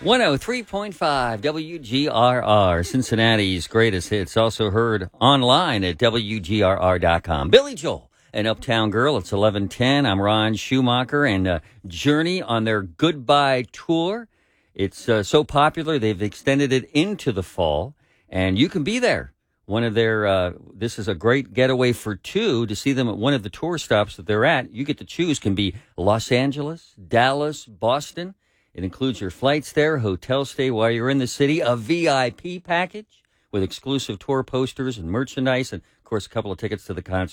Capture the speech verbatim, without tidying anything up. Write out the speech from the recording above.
one oh three point five W G R R, Cincinnati's greatest hits, also heard online at W G R R dot com. Billy Joel, an Uptown Girl. It's eleven ten. I'm Ron Schumacher, and uh, Journey on their Goodbye Tour. It's uh, so popular, they've extended it into the fall, and you can be there. One of their, uh, this is a great getaway for two to see them at one of the tour stops that they're at. You get to choose, can be Los Angeles, Dallas, Boston. It includes your flights there, hotel stay while you're in the city, a V I P package with exclusive tour posters and merchandise, and, of course, a couple of tickets to the concert.